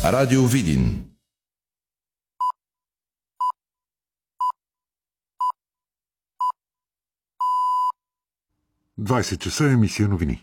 Радио Видин. Двадесет часа, емисия новини.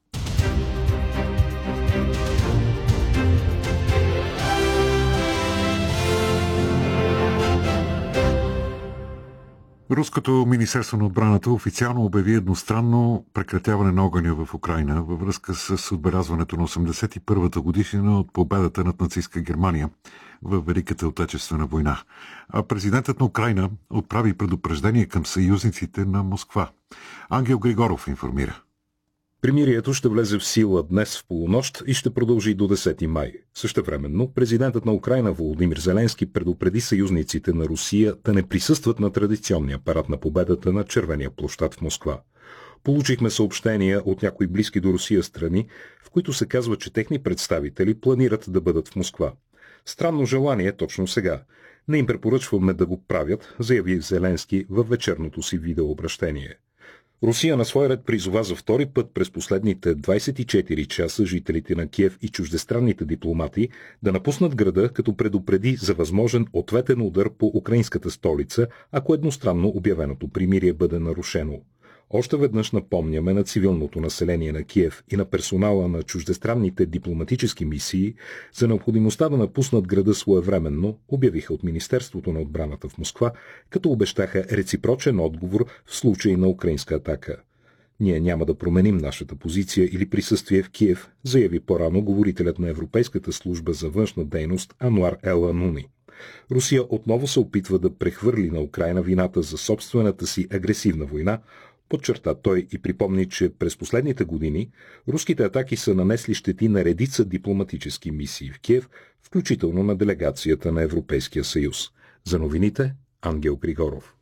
Руското Министерство на отбраната официално обяви едностранно прекратяване на огъня в Украйна във връзка с отбелязването на 81-та годишнина от победата над нацистска Германия във Великата отечествена война. А президентът на Украйна отправи предупреждение към съюзниците на Москва. Ангел Григоров информира. Примирието ще влезе в сила днес в полунощ и ще продължи до 10 май. Същевременно, президентът на Украйна Володимир Зеленски предупреди съюзниците на Русия да не присъстват на традиционния парад на победата на Червения площад в Москва. Получихме съобщения от някои близки до Русия страни, в които се казва, че техни представители планират да бъдат в Москва. Странно желание точно сега. Не им препоръчваме да го правят, заяви Зеленски във вечерното си видеообращение. Русия на свой ред призова за втори път през последните 24 часа жителите на Киев и чуждестранните дипломати да напуснат града, като предупреди за възможен ответен удар по украинската столица, ако едностранно обявеното примирие бъде нарушено. Още веднъж напомняме на цивилното население на Киев и на персонала на чуждестранните дипломатически мисии за необходимостта да напуснат града своевременно, обявиха от Министерството на отбраната в Москва, като обещаха реципрочен отговор в случай на украинска атака. Ние няма да променим нашата позиция или присъствие в Киев, заяви по-рано говорителят на Европейската служба за външна дейност Ануар Ел Ануни. Русия отново се опитва да прехвърли на Украйна вината за собствената си агресивна война, подчерта той и припомни, че през последните години руските атаки са нанесли щети на редица дипломатически мисии в Киев, включително на делегацията на Европейския съюз. За новините Ангел Григоров.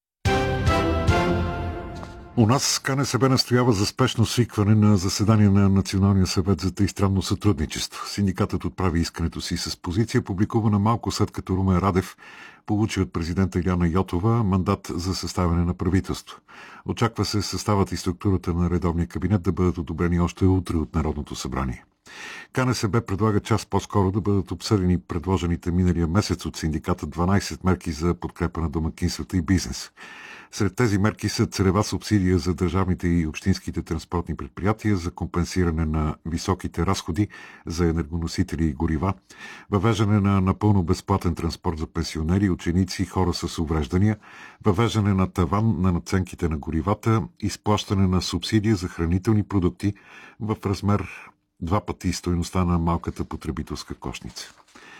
У нас КНСБ настоява за спешно свикване на заседание на Националния съвет за тристранно сътрудничество. Синдикатът отправи искането си с позиция, публикувана малко след като Румен Радев получи от президента Илияна Йотова мандат за съставяне на правителство. Очаква се съставът и структурата на редовния кабинет да бъдат одобрени още утре от Народното събрание. КНСБ предлага час по-скоро да бъдат обсъдени предложените миналия месец от синдиката 12 мерки за подкрепа на домакинствата и бизнес. Сред тези мерки са целева субсидия за държавните и общинските транспортни предприятия за компенсиране на високите разходи за енергоносители и горива, въвеждане на напълно безплатен транспорт за пенсионери, ученици и хора с увреждания, въвеждане на таван на надценките на горивата, изплащане на субсидия за хранителни продукти в размер 2 пъти стойността на малката потребителска кошница.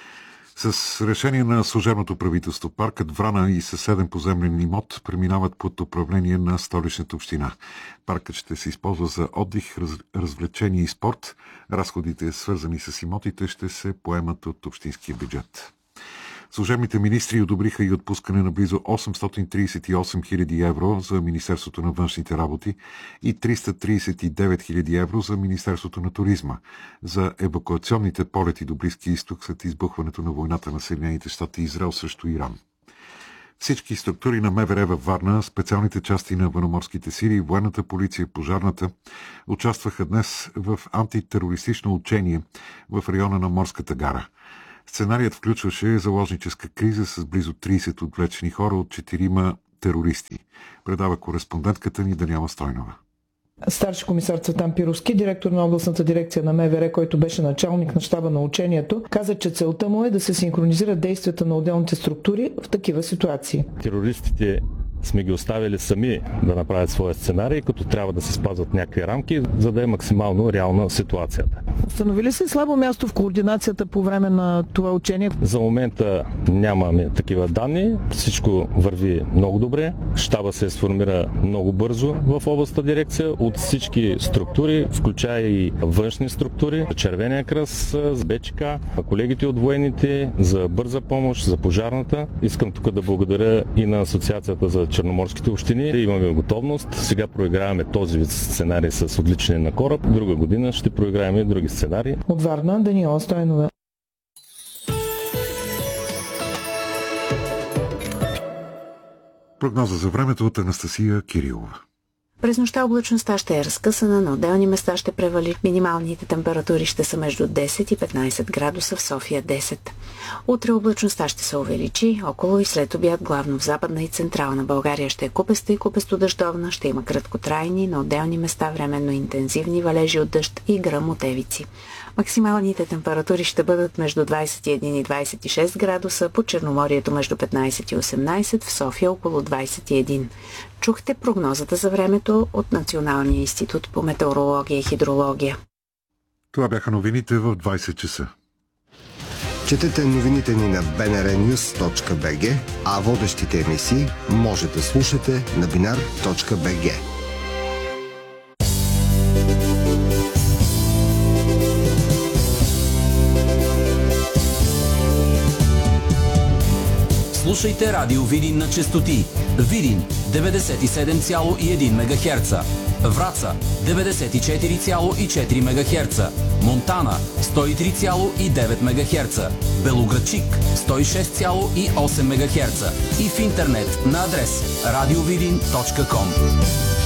С решение на служебното правителство паркът Врана и съседен поземлен имот преминават под управление на Столичната община. Паркът ще се използва за отдих, развлечение и спорт. Разходите, свързани с имотите, ще се поемат от общинския бюджет. Служебните министри одобриха и отпускане на близо 838 000 евро за Министерството на външните работи и 339 000 евро за Министерството на туризма за евакуационните полети до Близкия изток след избухването на войната на Съединените щати и Израел срещу Иран. Всички структури на МВР във Варна, специалните части на военноморските сили, военната полиция, пожарната участваха днес в антитерористично учение в района на Морската гара. Сценарият включваше заложническа криза с близо 30 отвлечени хора от 4 терористи. Предава кореспондентката ни Даниела Стойнова. Старши комисар Цветан Пировски, директор на областната дирекция на МВР, който беше началник на щаба на учението, каза, че целта му е да се синхронизират действията на отделните структури в такива ситуации. Терористите сме ги оставили сами да направят своя сценарий, като трябва да се спазват някакви рамки, за да е максимално реална ситуацията. Установили се слабо място в координацията по време на това учение? За момента нямаме такива данни. Всичко върви много добре. Щаба се сформира много бързо в областната дирекция от всички структури, включая и външни структури, Червения кръст, БЧК, колегите от военните, за бърза помощ, за пожарната. Искам тук да благодаря и на Асоциацията за черноморските общини. Имаме готовност. Сега проиграваме този вид сценарий с отвличане на кораб. Друга година ще проиграваме и други сценарии. От Варна, Даниела Стойнова. Прогноза за времето от Анастасия Кирилова. През нощта облачността ще е разкъсана, на отделни места ще превали. Минималните температури ще са между 10 и 15 градуса, в София 10. Утре облачността ще се увеличи, около и след обяд главно в Западна и Централна България ще е купеста и купесто-дъждовна, ще има краткотрайни, на отделни места временно интензивни валежи от дъжд и гръм от евици. Максималните температури ще бъдат между 21 и 26 градуса, по Черноморието между 15 и 18, в София около 21. Чухте прогнозата за времето от Националния институт по метеорология и хидрология. Това бяха новините в 20 часа. Четете новините ни на bnrnews.bg, а водещите емисии може да слушате на binar.bg. Слушайте Радио Видин на честоти. Видин 97,1 МГц, Враца 94,4 МГц, Монтана 103,9 МГц, Белоградчик 106,8 МГц и в интернет на адрес radiovidin.com.